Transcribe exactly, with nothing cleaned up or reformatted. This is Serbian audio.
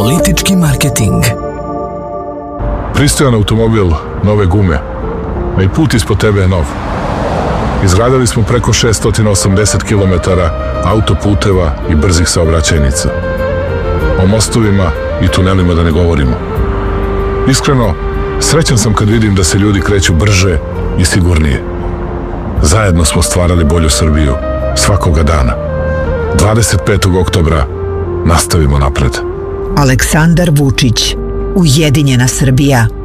Politički marketing. Pristojan automobil, nove gume, a i put ispod tebe je nov. Izgradili smo preko šesto osamdeset kilometara autoputeva i brzih saobraćajnica. O mostovima i tunelima da ne govorimo. Iskreno, srećan sam kad vidim da se ljudi kreću brže i sigurnije. Zajedno smo stvarali bolju Srbiju svakoga dana. dvadeset petog oktobra nastavimo napred. Aleksandar Vučić, Ujedinjena Srbija.